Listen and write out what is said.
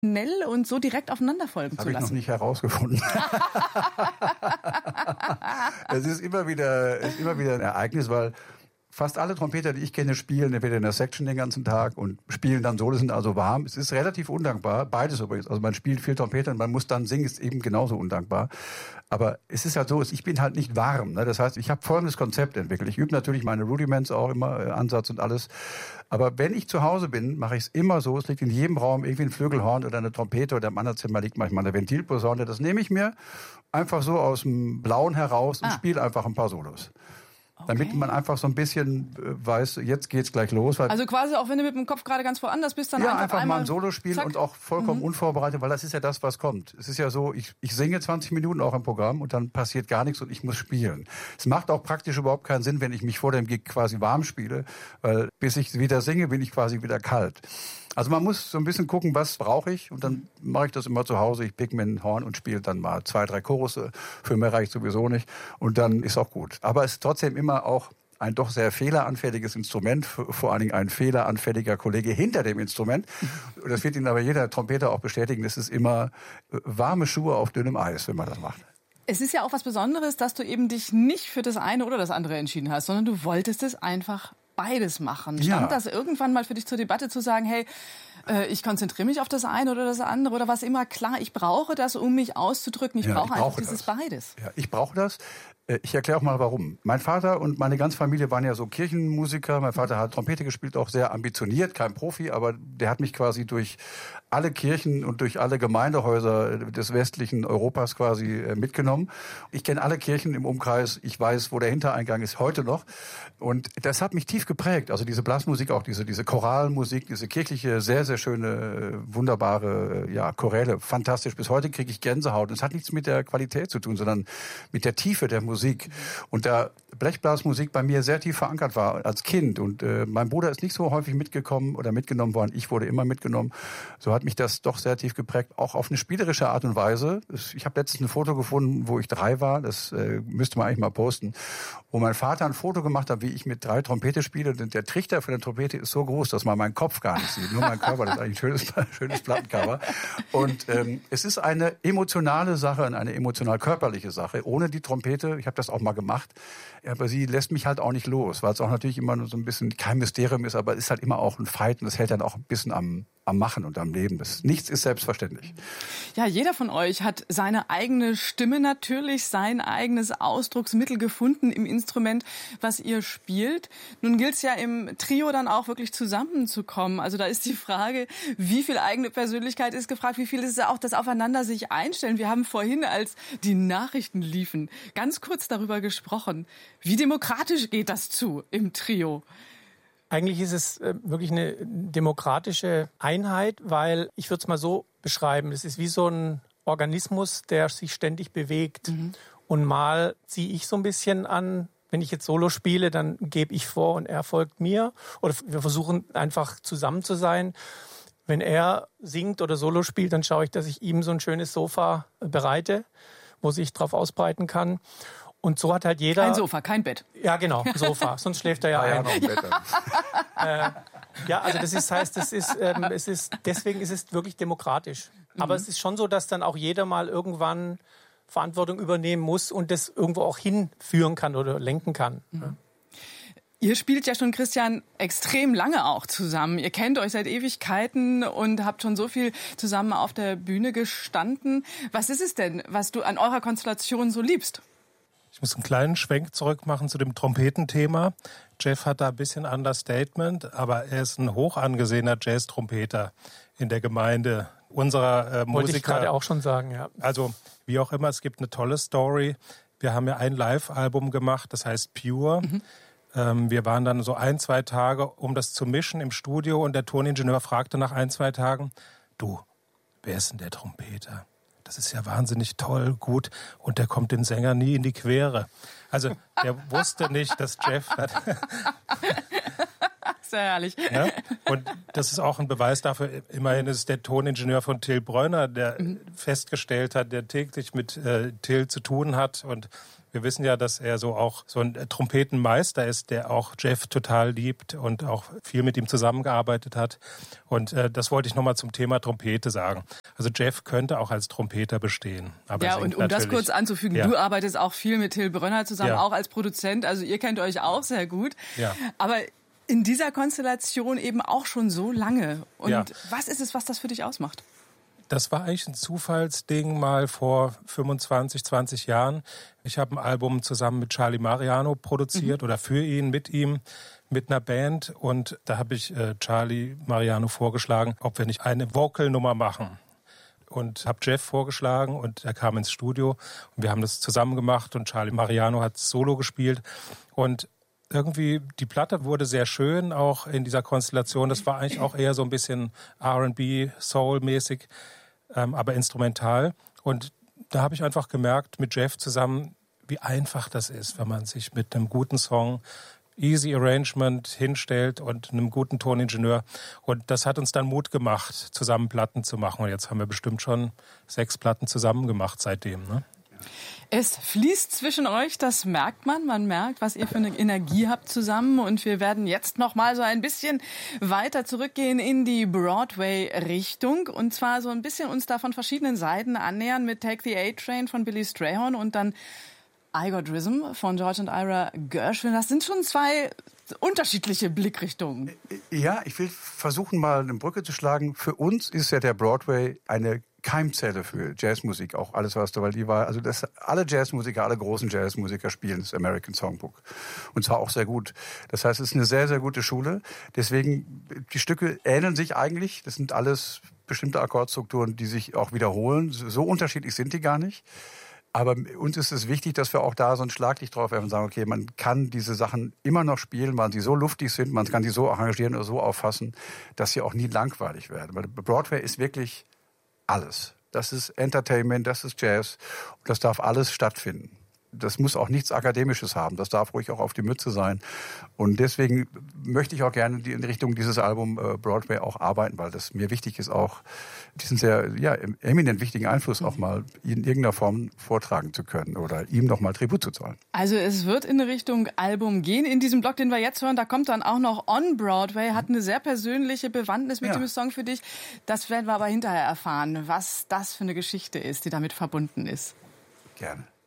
schnell und so direkt aufeinander folgen zu lassen? Habe ich noch nicht herausgefunden. Es ist immer wieder ein Ereignis, weil fast alle Trompeter, die ich kenne, spielen entweder in der Section den ganzen Tag und spielen dann Solo, sind also warm. Es ist relativ undankbar, beides übrigens. Also man spielt viel Trompete und man muss dann singen, ist eben genauso undankbar. Aber es ist halt so, ich bin halt nicht warm. Ne? Das heißt, ich habe folgendes Konzept entwickelt. Ich übe natürlich meine Rudiments auch immer, Ansatz und alles. Aber wenn ich zu Hause bin, mache ich es immer so, es liegt in jedem Raum irgendwie ein Flügelhorn oder eine Trompete oder im anderen Zimmer liegt manchmal eine Ventilposaune. Das nehme ich mir einfach so aus dem Blauen heraus und spiele einfach ein paar Solos. Okay. Damit man einfach so ein bisschen weiß, jetzt geht's gleich los. Weil also quasi auch wenn du mit dem Kopf gerade ganz woanders bist, dann einfach mal ein Solo spielen und auch vollkommen unvorbereitet, weil das ist ja das, was kommt. Es ist ja so, ich singe 20 Minuten auch im Programm und dann passiert gar nichts und ich muss spielen. Es macht auch praktisch überhaupt keinen Sinn, wenn ich mich vor dem Gig quasi warm spiele, weil bis ich wieder singe, bin ich quasi wieder kalt. Also man muss so ein bisschen gucken, was brauche ich und dann mache ich das immer zu Hause. Ich pick mir ein Horn und spiele dann mal 2, 3 Chorusse. Für mehr reicht sowieso nicht und dann ist auch gut. Aber es ist trotzdem immer auch ein doch sehr fehleranfälliges Instrument, vor allen Dingen ein fehleranfälliger Kollege hinter dem Instrument. Das wird Ihnen aber jeder Trompeter auch bestätigen. Es ist immer warme Schuhe auf dünnem Eis, wenn man das macht. Es ist ja auch was Besonderes, dass du eben dich nicht für das eine oder das andere entschieden hast, sondern du wolltest es einfach beides machen. Stand das irgendwann mal für dich zur Debatte zu sagen, hey, ich konzentriere mich auf das eine oder das andere oder was immer klar, ich brauche das, um mich auszudrücken, ich brauche einfach dieses beides. Ja, ich brauche das. Ich erkläre auch mal, warum. Mein Vater und meine ganze Familie waren ja so Kirchenmusiker. Mein Vater hat Trompete gespielt, auch sehr ambitioniert, kein Profi, aber der hat mich quasi durch alle Kirchen und durch alle Gemeindehäuser des westlichen Europas quasi mitgenommen. Ich kenne alle Kirchen im Umkreis. Ich weiß, wo der Hintereingang ist, heute noch. Und das hat mich tief geprägt. Also diese Blasmusik, auch diese Choralmusik, diese kirchliche, sehr, sehr schöne, wunderbare Choräle. Fantastisch. Bis heute kriege ich Gänsehaut. Und es hat nichts mit der Qualität zu tun, sondern mit der Tiefe der Musik. Und da Blechblasmusik bei mir sehr tief verankert war als Kind und mein Bruder ist nicht so häufig mitgekommen oder mitgenommen worden, ich wurde immer mitgenommen, so hat mich das doch sehr tief geprägt, auch auf eine spielerische Art und Weise. Ich habe letztens ein Foto gefunden, wo ich 3 war, das müsste man eigentlich mal posten, wo mein Vater ein Foto gemacht hat, wie ich mit 3 Trompete spiele und der Trichter von der Trompete ist so groß, dass man meinen Kopf gar nicht sieht, nur mein Körper, das ist eigentlich ein schönes Plattencover. Und es ist eine emotionale Sache und eine emotional-körperliche Sache, ohne die Trompete. Ich habe das auch mal gemacht, aber sie lässt mich halt auch nicht los, weil es auch natürlich immer nur so ein bisschen kein Mysterium ist, aber es ist halt immer auch ein Fight und das hält dann auch ein bisschen am Machen und am Leben. Nichts ist selbstverständlich. Ja, jeder von euch hat seine eigene Stimme natürlich, sein eigenes Ausdrucksmittel gefunden im Instrument, was ihr spielt. Nun gilt es ja im Trio dann auch wirklich zusammenzukommen. Also da ist die Frage, wie viel eigene Persönlichkeit ist gefragt, wie viel ist es auch das Aufeinander sich einstellen. Wir haben vorhin, als die Nachrichten liefen, ganz kurz darüber gesprochen. Wie demokratisch geht das zu im Trio? Eigentlich ist es wirklich eine demokratische Einheit, weil ich würde es mal so beschreiben, es ist wie so ein Organismus, der sich ständig bewegt. Mhm. Und mal ziehe ich so ein bisschen an, wenn ich jetzt Solo spiele, dann gebe ich vor und er folgt mir. Oder wir versuchen einfach zusammen zu sein. Wenn er singt oder Solo spielt, dann schaue ich, dass ich ihm so ein schönes Sofa bereite, wo sich drauf ausbreiten kann. Und so hat halt jeder... Kein Sofa, kein Bett. Ja, genau, Sofa. Sonst schläft er ja ein. Ja, also das heißt, deswegen ist es wirklich demokratisch. Aber es ist schon so, dass dann auch jeder mal irgendwann Verantwortung übernehmen muss und das irgendwo auch hinführen kann oder lenken kann. Mhm. Ihr spielt ja schon, Christian, extrem lange auch zusammen. Ihr kennt euch seit Ewigkeiten und habt schon so viel zusammen auf der Bühne gestanden. Was ist es denn, was du an eurer Konstellation so liebst? Ich muss einen kleinen Schwenk zurück machen zu dem Trompetenthema. Jeff hat da ein bisschen Understatement, aber er ist ein hoch angesehener Jazz-Trompeter in der Gemeinde unserer Musiker. Wollte ich gerade auch schon sagen, ja. Also wie auch immer, es gibt eine tolle Story. Wir haben ja ein Live-Album gemacht, das heißt Pure. Mhm. Wir waren dann so 1-2 Tage, um das zu mischen im Studio und der Toningenieur fragte nach 1-2 Tagen, du, wer ist denn der Trompeter? Das ist ja wahnsinnig toll, gut. Und der kommt den Sänger nie in die Quere. Also der wusste nicht, dass Jeff hat. Sehr herrlich. Ja? Und das ist auch ein Beweis dafür. Immerhin ist es der Toningenieur von Till Breuner, der festgestellt hat, der täglich mit Till zu tun hat und Wir wissen ja, dass er so auch so ein Trompetenmeister ist, der auch Jeff total liebt und auch viel mit ihm zusammengearbeitet hat. Und das wollte ich nochmal zum Thema Trompete sagen. Also Jeff könnte auch als Trompeter bestehen. Aber ja, und um das kurz anzufügen, du arbeitest auch viel mit Till Brönner zusammen, auch als Produzent. Also ihr kennt euch auch sehr gut. Ja. Aber in dieser Konstellation eben auch schon so lange. Und was ist es, was das für dich ausmacht? Das war eigentlich ein Zufallsding mal vor 25, 20 Jahren. Ich habe ein Album zusammen mit Charlie Mariano produziert oder für ihn, mit ihm, mit einer Band. Und da habe ich Charlie Mariano vorgeschlagen, ob wir nicht eine Vocal-Nummer machen. Und habe Jeff vorgeschlagen und er kam ins Studio. Und wir haben das zusammen gemacht und Charlie Mariano hat Solo gespielt. Und irgendwie, die Platte wurde sehr schön, auch in dieser Konstellation. Das war eigentlich auch eher so ein bisschen R&B, Soul-mäßig. Aber instrumental. Und da habe ich einfach gemerkt, mit Jeff zusammen, wie einfach das ist, wenn man sich mit einem guten Song, easy Arrangement hinstellt und einem guten Toningenieur. Und das hat uns dann Mut gemacht, zusammen Platten zu machen. Und jetzt haben wir bestimmt schon 6 Platten zusammen gemacht seitdem, ne? Es fließt zwischen euch, das merkt man. Man merkt, was ihr für eine Energie habt zusammen. Und wir werden jetzt noch mal so ein bisschen weiter zurückgehen in die Broadway-Richtung. Und zwar so ein bisschen uns da von verschiedenen Seiten annähern mit Take the A-Train von Billy Strayhorn und dann I Got Rhythm von George and Ira Gershwin. Das sind schon 2 unterschiedliche Blickrichtungen. Ja, ich will versuchen, mal eine Brücke zu schlagen. Für uns ist ja der Broadway eine Keimzelle für Jazzmusik, auch alles, was da, weil die war, also alle Jazzmusiker, alle großen Jazzmusiker spielen das American Songbook. Und zwar auch sehr gut. Das heißt, es ist eine sehr, sehr gute Schule. Deswegen, die Stücke ähneln sich eigentlich. Das sind alles bestimmte Akkordstrukturen, die sich auch wiederholen. So unterschiedlich sind die gar nicht. Aber uns ist es wichtig, dass wir auch da so ein Schlaglicht drauf werfen und sagen, okay, man kann diese Sachen immer noch spielen, weil sie so luftig sind, man kann sie so arrangieren oder so auffassen, dass sie auch nie langweilig werden. Weil Broadway ist wirklich alles. Das ist Entertainment, das ist Jazz. Und das darf alles stattfinden. Das muss auch nichts Akademisches haben. Das darf ruhig auch auf die Mütze sein. Und deswegen möchte ich auch gerne in Richtung dieses Album Broadway auch arbeiten, weil das mir wichtig ist, auch diesen sehr eminent wichtigen Einfluss auch mal in irgendeiner Form vortragen zu können oder ihm noch mal Tribut zu zahlen. Also es wird in Richtung Album gehen. In diesem Block, den wir jetzt hören, da kommt dann auch noch On Broadway, hat eine sehr persönliche Bewandtnis mit dem Song für dich. Das werden wir aber hinterher erfahren, was das für eine Geschichte ist, die damit verbunden ist. Gerne.